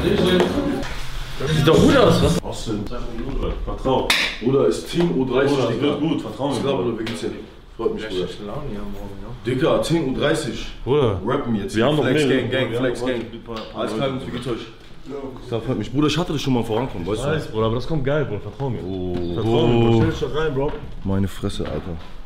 Sieht doch gut aus, was? Austin, vertrau. Bruder, ist Team U30. Bruder, das wird gut, vertrau mir. Bruder, wie geht's dir? Freut mich, Bruder. Dicker, 10:30 Uhr. Bruder, Rappen jetzt. wir haben noch Flex mehr. Gang, Flex Gang. Alles klar, wie geht's euch? Das freut mich. Bruder, ich hatte das schon mal vorankommen, weißt du? Bruder, aber das kommt geil, Bruder, vertrau mir. Oh, Vertrau mir, Bruder, stell dich doch rein, Bro. Meine Fresse, Alter.